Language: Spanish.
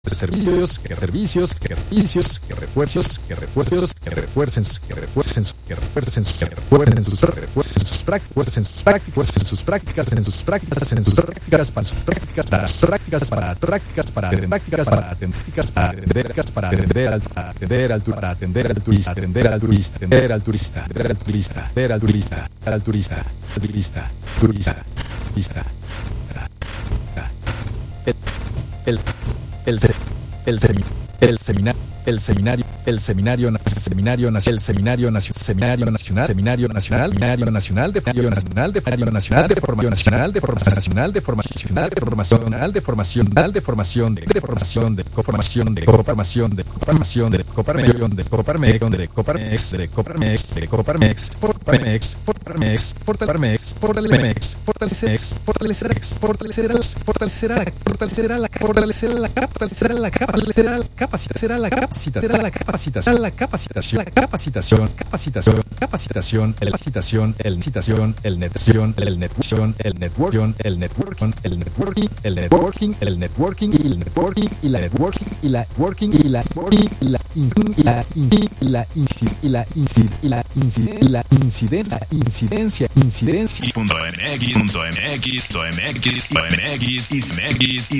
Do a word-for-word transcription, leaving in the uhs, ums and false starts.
servicios, que servicios, que servicios, que refuerzos, que refuerzos, que refuercen, que refuercen, que refuercen, que refuercen sus refuercen sus prácticas, en sus prácticas, en sus prácticas, en sus prácticas, en sus prácticas, para sus prácticas, para prácticas, para prácticas, para prácticas, para prácticas, para atender, para atender al atender al para atender al turista, atender al turista, atender al turista, atender al turista, atender al turista, al turista, turista, turista, turista. El el el semi, el seminario el seminario el seminario seminario nacional el seminario nacional seminario nacional seminario nacional seminario nacional de seminario nacional de seminario nacional de formación nacional de formación nacional de formación nacional de formación nacional de formación nacional de formación de formación de coformación de coformación de coformación de coparmeón de coparmeón de coparmex de coparmex de coparmex forparmex forparmex fortalemex fortalemex fortalecex fortalecerx fortalecerás fortalecerá fortalecerá la fortalecerá la fortalecerá la fortalecerá la capacitará la capacitación la capacitación la capacitación la capacitación capacitación capacitación el capacitación el necesitación el netación el networking el networking el networking el networking el networking el networking y el networking y la networking y la working y la working y la y la y la y la y la y la incidencia incidencia incidencia punto mx punto mx punto mx punto mx y mx y